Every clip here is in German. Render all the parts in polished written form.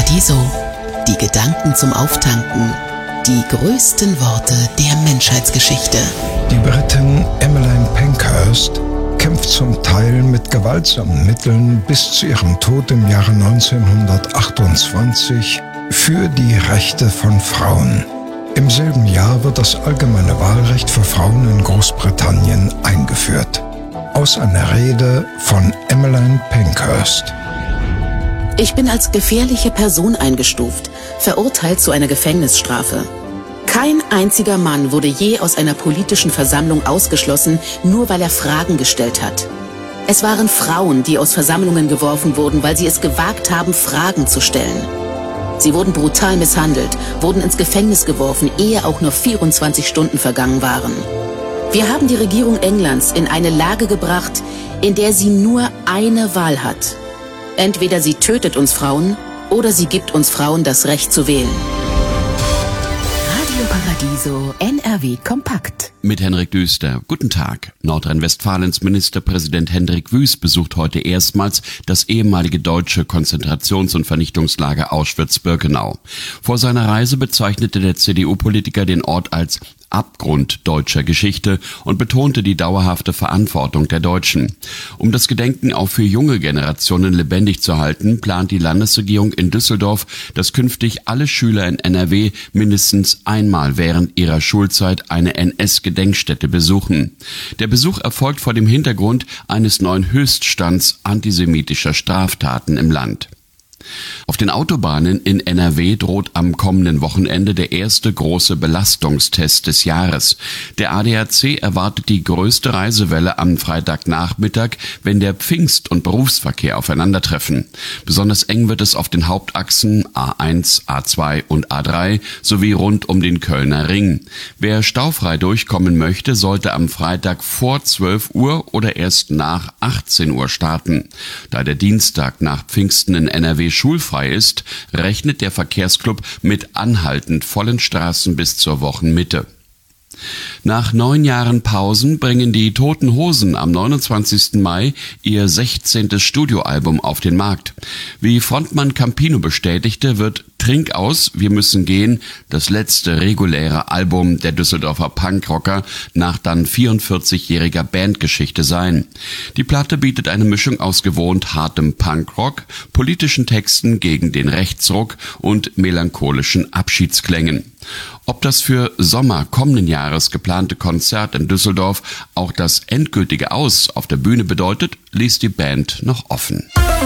Paradiso. Die Gedanken zum Auftanken. Die größten Worte der Menschheitsgeschichte. Die Britin Emmeline Pankhurst kämpft zum Teil mit gewaltsamen Mitteln bis zu ihrem Tod im Jahre 1928 für die Rechte von Frauen. Im selben Jahr wird das allgemeine Wahlrecht für Frauen in Großbritannien eingeführt. Aus einer Rede von Emmeline Pankhurst. Ich bin als gefährliche Person eingestuft, verurteilt zu einer Gefängnisstrafe. Kein einziger Mann wurde je aus einer politischen Versammlung ausgeschlossen, nur weil er Fragen gestellt hat. Es waren Frauen, die aus Versammlungen geworfen wurden, weil sie es gewagt haben, Fragen zu stellen. Sie wurden brutal misshandelt, wurden ins Gefängnis geworfen, ehe auch nur 24 Stunden vergangen waren. Wir haben die Regierung Englands in eine Lage gebracht, in der sie nur eine Wahl hat. Entweder sie tötet uns Frauen oder sie gibt uns Frauen das Recht zu wählen. Radio Paradiso, NRW Kompakt. Mit Henrik Düster. Guten Tag. Nordrhein-Westfalens Ministerpräsident Hendrik Wüst besucht heute erstmals das ehemalige deutsche Konzentrations- und Vernichtungslager Auschwitz-Birkenau. Vor seiner Reise bezeichnete der CDU-Politiker den Ort als Abgrund deutscher Geschichte und betonte die dauerhafte Verantwortung der Deutschen. Um das Gedenken auch für junge Generationen lebendig zu halten, plant die Landesregierung in Düsseldorf, dass künftig alle Schüler in NRW mindestens einmal während ihrer Schulzeit eine NS-Gedenkstätte besuchen. Der Besuch erfolgt vor dem Hintergrund eines neuen Höchststands antisemitischer Straftaten im Land. Auf den Autobahnen in NRW droht am kommenden Wochenende der erste große Belastungstest des Jahres. Der ADAC erwartet die größte Reisewelle am Freitagnachmittag, wenn der Pfingst- und Berufsverkehr aufeinandertreffen. Besonders eng wird es auf den Hauptachsen A1, A2 und A3 sowie rund um den Kölner Ring. Wer staufrei durchkommen möchte, sollte am Freitag vor 12 Uhr oder erst nach 18 Uhr starten. Da der Dienstag nach Pfingsten in NRW schulfrei ist, rechnet der Verkehrsclub mit anhaltend vollen Straßen bis zur Wochenmitte. Nach 9 Jahren Pausen bringen die Toten Hosen am 29. Mai ihr 16. Studioalbum auf den Markt. Wie Frontmann Campino bestätigte, wird Trink aus, wir müssen gehen das letzte reguläre Album der Düsseldorfer Punkrocker nach dann 44-jähriger Bandgeschichte sein. Die Platte bietet eine Mischung aus gewohnt hartem Punkrock, politischen Texten gegen den Rechtsruck und melancholischen Abschiedsklängen. Ob das für Sommer kommenden Jahres geplante Konzert in Düsseldorf auch das endgültige Aus auf der Bühne bedeutet, ließ die Band noch offen.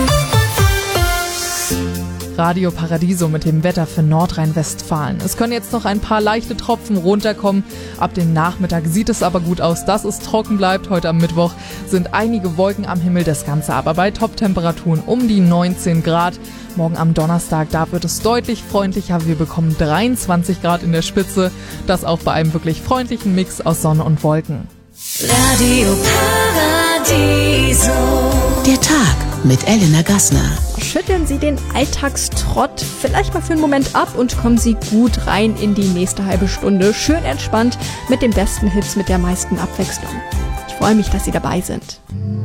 Radio Paradiso mit dem Wetter für Nordrhein-Westfalen. Es können jetzt noch ein paar leichte Tropfen runterkommen. Ab dem Nachmittag sieht es aber gut aus, dass es trocken bleibt. Heute am Mittwoch sind einige Wolken am Himmel, das Ganze aber bei Top-Temperaturen um die 19 Grad. Morgen am Donnerstag, da wird es deutlich freundlicher. Wir bekommen 23 Grad in der Spitze. Das auch bei einem wirklich freundlichen Mix aus Sonne und Wolken. Radio Paradiso. Der Tag mit Elena Gassner. Schütteln Sie den Alltagstrott vielleicht mal für einen Moment ab und kommen Sie gut rein in die nächste halbe Stunde. Schön entspannt mit den besten Hits, mit der meisten Abwechslung. Ich freue mich, dass Sie dabei sind.